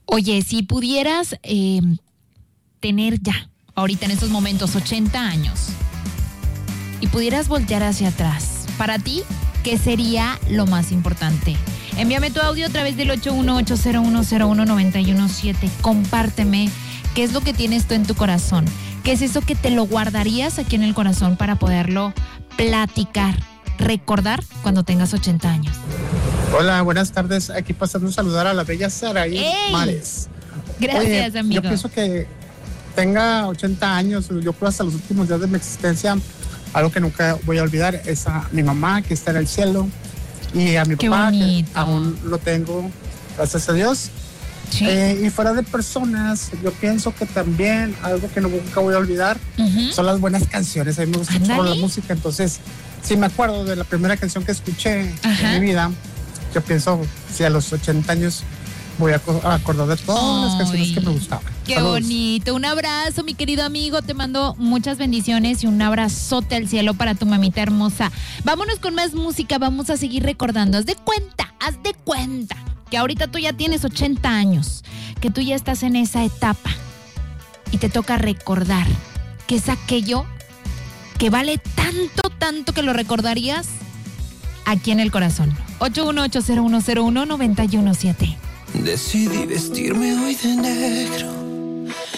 Oye, si pudieras tener ya, ahorita en estos momentos, 80 años, y pudieras voltear hacia atrás, para ti, ¿qué sería lo más importante? Envíame tu audio a través del 81801019117. Compárteme qué es lo que tienes tú en tu corazón. ¿Qué es eso que te lo guardarías aquí en el corazón para poderlo platicar, recordar cuando tengas 80 años? Hola, buenas tardes. Aquí pasando a saludar a la bella Saraí Mares. Gracias, Oye, amigo. yo pienso que tenga 80 años, yo creo hasta los últimos días de mi existencia, algo que nunca voy a olvidar es a mi mamá que está en el cielo y a mi Qué papá bonito. que aún lo tengo, gracias a Dios. Sí. Y fuera de personas, yo pienso que también algo que nunca voy a olvidar son las buenas canciones. A mí me gusta mucho la música, entonces si me acuerdo de la primera canción que escuché en mi vida, yo pienso si a los 80 años voy a acordar de todas las canciones que me gustaban. Qué Saludos. bonito. Un abrazo, mi querido amigo. Te mando muchas bendiciones y un abrazote al cielo para tu mamita hermosa. Vámonos con más música. Vamos a seguir recordando. Haz de cuenta que ahorita tú ya tienes 80 años, que tú ya estás en esa etapa y te toca recordar que es aquello que vale tanto que lo recordarías aquí en el corazón. 81801019117. Decidí vestirme hoy de negro